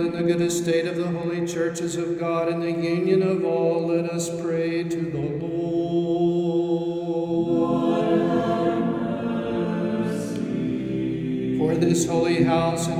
In the good estate of the holy churches of God and the union of all, let us pray to the Lord. For this holy house and